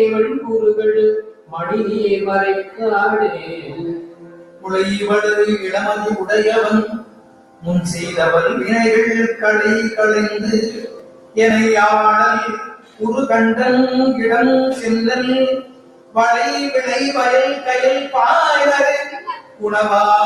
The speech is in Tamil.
கூறுகள் மடியே மறைக்காடே உழைவடு இளமதி உடையவன் முன் செய்தவன் வினைகள் களை களைந்து எனையாளல் உரு கண்டன் இடம் செல்லல் வளை விளை வயல் கயல் பாய்வரை உணவா